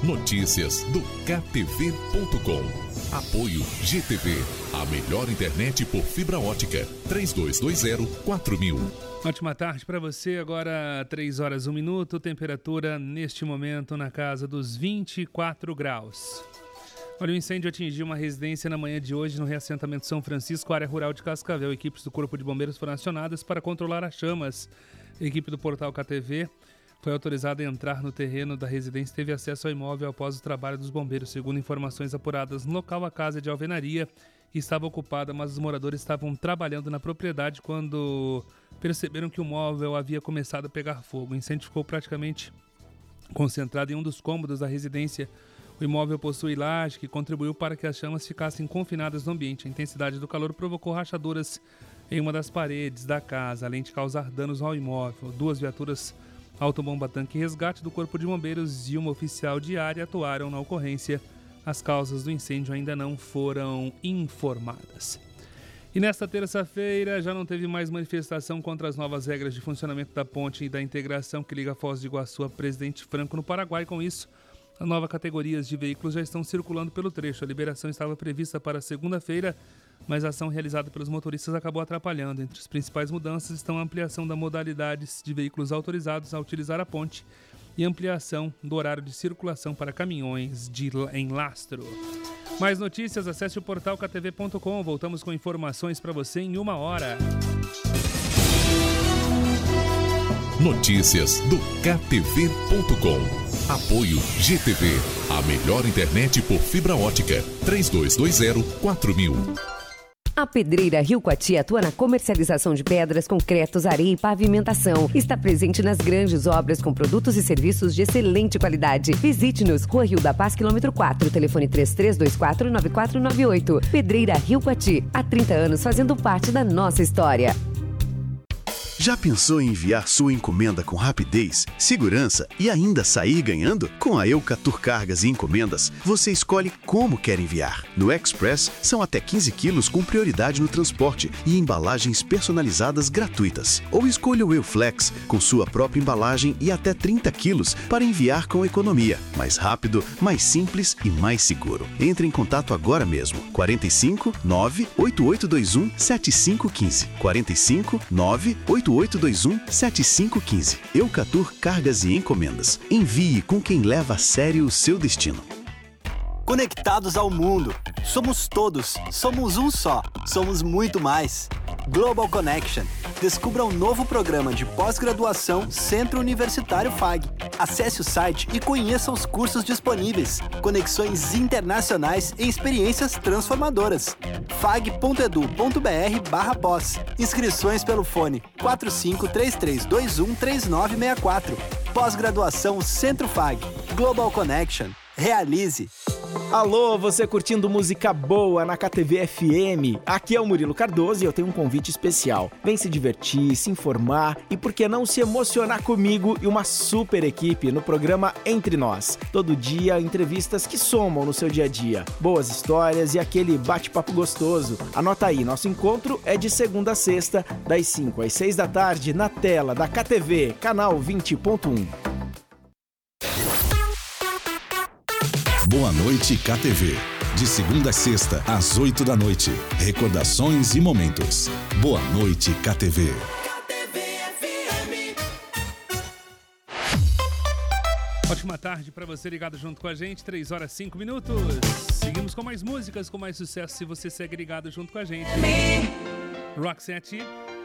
Notícias do KTV.com. Apoio GTV, a melhor internet por fibra ótica. 3220-4000. Ótima tarde para você, agora 3h01, temperatura neste momento na casa dos 24 graus. Olha, o incêndio atingiu uma residência na manhã de hoje no reassentamento São Francisco, área rural de Cascavel. Equipes do Corpo de Bombeiros foram acionadas para controlar as chamas. A equipe do portal KTV foi autorizada a entrar no terreno da residência e teve acesso ao imóvel após o trabalho dos bombeiros. Segundo informações apuradas no local, a casa de alvenaria estava ocupada, mas os moradores estavam trabalhando na propriedade quando perceberam que o móvel havia começado a pegar fogo. O incêndio ficou praticamente concentrado em um dos cômodos da residência. O imóvel possui laje que contribuiu para que as chamas ficassem confinadas no ambiente. A intensidade do calor provocou rachaduras em uma das paredes da casa, além de causar danos ao imóvel. 2 viaturas autobomba tanque e resgate do Corpo de Bombeiros e uma oficial de área atuaram na ocorrência. As causas do incêndio ainda não foram informadas. E nesta terça-feira já não teve mais manifestação contra as novas regras de funcionamento da ponte e da integração que liga Foz do Iguaçu a Presidente Franco, no Paraguai. Com isso, as novas categorias de veículos já estão circulando pelo trecho. A liberação estava prevista para segunda-feira, mas a ação realizada pelos motoristas acabou atrapalhando. Entre as principais mudanças estão a ampliação das modalidades de veículos autorizados a utilizar a ponte e ampliação do horário de circulação para caminhões em lastro. Mais notícias, acesse o portal ktv.com. Voltamos com informações para você em 1 hora. Notícias do KTV.com. Apoio GTV, a melhor internet por fibra ótica. 3220-4000. A Pedreira Rio Coati atua na comercialização de pedras, concretos, areia e pavimentação. Está presente nas grandes obras com produtos e serviços de excelente qualidade. Visite-nos, Rua Rio da Paz, quilômetro 4, telefone 3324-9498. Pedreira Rio Coati, há 30 anos fazendo parte da nossa história. Já pensou em enviar sua encomenda com rapidez, segurança e ainda sair ganhando? Com a Eucatur Cargas e Encomendas, você escolhe como quer enviar. No Express, são até 15 quilos com prioridade no transporte e embalagens personalizadas gratuitas. Ou escolha o Euflex, com sua própria embalagem e até 30 quilos para enviar com economia. Mais rápido, mais simples e mais seguro. Entre em contato agora mesmo. 45 98821 7515. 45 98821 7515. Eucatur Cargas e Encomendas. Envie com quem leva a sério o seu destino. Conectados ao mundo. Somos todos. Somos um só. Somos muito mais. Global Connection. Descubra um novo programa de pós-graduação Centro Universitário FAG. Acesse o site e conheça os cursos disponíveis. Conexões internacionais e experiências transformadoras. fag.edu.br/pós. Inscrições pelo fone 4533213964. Pós-graduação Centro FAG. Global Connection. Realize. Alô, você curtindo música boa na KTV FM? Aqui é o Murilo Cardoso e eu tenho um convite especial. Vem se divertir, se informar e por que não se emocionar comigo e uma super equipe no programa Entre Nós. Todo dia, entrevistas que somam no seu dia a dia. Boas histórias e aquele bate-papo gostoso. Anota aí, nosso encontro é de segunda a sexta, das 5 às 6 da tarde, na tela da KTV, canal 20.1. Boa Noite KTV. De segunda a sexta, às 8 da noite. Recordações e momentos. Boa Noite KTV. Ótima tarde para você ligado junto com a gente, 3h05. Seguimos com mais músicas, com mais sucesso, se você segue ligado junto com a gente. Roxette,